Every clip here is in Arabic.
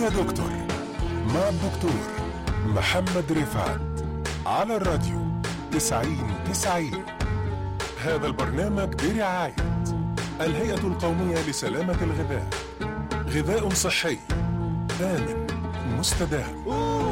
يا دكتور مع الدكتور محمد رفعت على الراديو 90-90. هذا البرنامج برعاية الهيئة القومية لسلامة الغذاء. غذاء صحي آمن مستدام.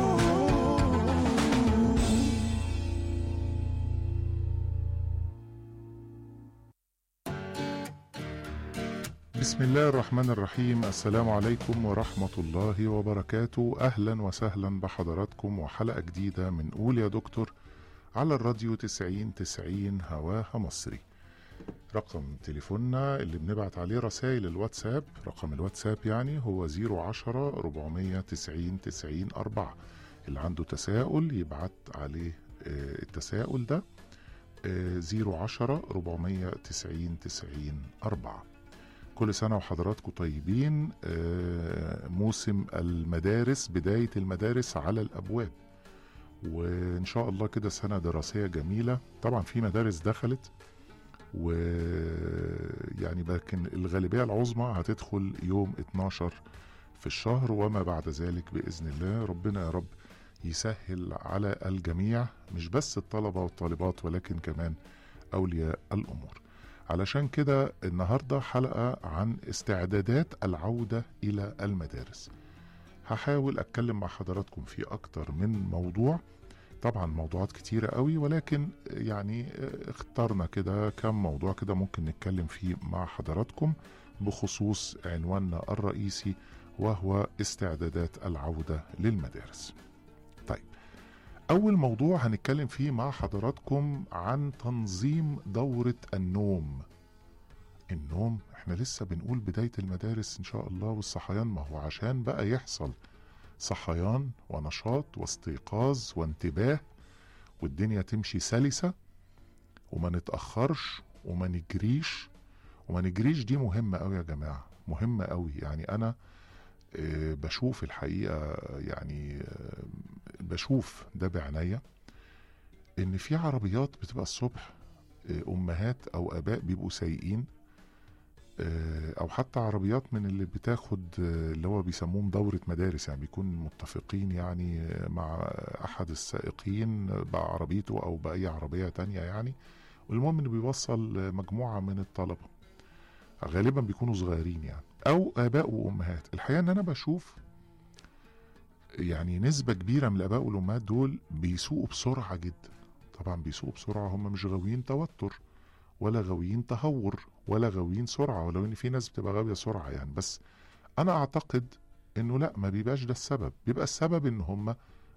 بسم الله الرحمن الرحيم. السلام عليكم ورحمة الله وبركاته. أهلا وسهلا بحضراتكم وحلقة جديدة من قول يا دكتور على الراديو 90-90 هواها مصري. رقم تليفوننا اللي بنبعت عليه رسائل الواتساب، رقم الواتساب يعني هو 010-490-90-4. اللي عنده تساؤل يبعت عليه التساؤل ده 010-490-90-4. كل سنة وحضراتكم طيبين. موسم المدارس، بداية المدارس على الأبواب، وإن شاء الله كده سنة دراسية جميلة. طبعا في مدارس دخلت ويعني لكن الغالبية العظمى هتدخل يوم 12 في الشهر وما بعد ذلك بإذن الله. ربنا يا رب يسهل على الجميع، مش بس الطلبة والطالبات ولكن كمان أولياء الأمور. علشان كده النهاردة حلقة عن استعدادات العودة إلى المدارس. هحاول أتكلم مع حضراتكم في أكتر من موضوع، طبعا موضوعات كتيرة قوي، ولكن يعني اخترنا كده كم موضوع كده ممكن نتكلم فيه مع حضراتكم بخصوص عنواننا الرئيسي، وهو استعدادات العودة للمدارس. طيب، أول موضوع هنتكلم فيه مع حضراتكم عن تنظيم دورة النوم. النوم احنا لسه بنقول بداية المدارس إن شاء الله، والصحيان ما هو عشان بقى يحصل صحيان ونشاط واستيقاظ وانتباه والدنيا تمشي سلسة وما نتأخرش وما نجريش. دي مهمة قوي يا جماعة، مهمة قوي. يعني أنا بشوف الحقيقة، يعني بشوف ده بعناية، ان في عربيات بتبقى الصبح امهات او اباء بيبقوا سايقين، او حتى عربيات من اللي بتاخد اللي هو بيسموهم دورة مدارس، يعني بيكون متفقين يعني مع احد السائقين بعربيته او باي عربية تانية يعني، والمهم انه بيوصل مجموعة من الطلبة، غالبا بيكونوا صغيرين يعني، او اباء وامهات. الحقيقة ان انا بشوف يعني نسبة كبيرة من الآباء والأمهات دول بيسوقوا بسرعة جدا. طبعا بيسوقوا بسرعة، هم مش غاويين توتر ولا غاويين تهور ولا غاويين سرعة، ولو ان في ناس بتبقى غاوية سرعة يعني. بس أنا أعتقد إنه لا، ما بيبقاش ده السبب. بيبقى السبب إن هم